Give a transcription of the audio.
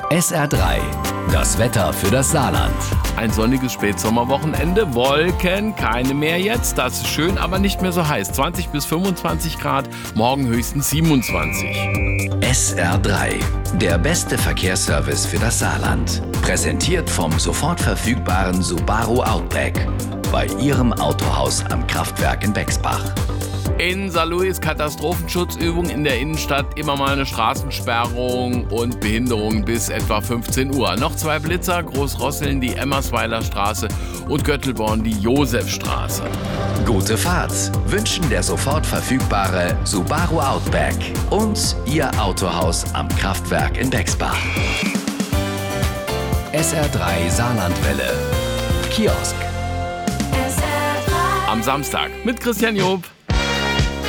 SR3, das Wetter für das Saarland. Ein sonniges Spätsommerwochenende, Wolken, keine mehr jetzt, das ist schön, aber nicht mehr so heiß. 20 bis 25 Grad, morgen höchstens 27. SR3, der beste Verkehrsservice für das Saarland. Präsentiert vom sofort verfügbaren Subaru Outback. Bei Ihrem Autohaus am Kraftwerk in Bexbach. In Saarlouis Katastrophenschutzübung in der Innenstadt, immer mal eine Straßensperrung und Behinderung bis etwa 15 Uhr. Noch 2 Blitzer, Großrosseln die Emmersweiler Straße und Göttelborn die Josefstraße. Gute Fahrt wünschen der sofort verfügbare Subaru Outback und Ihr Autohaus am Kraftwerk in Bexbach. SR3 Saarlandwelle. Kiosk. Am Samstag mit Christian Job.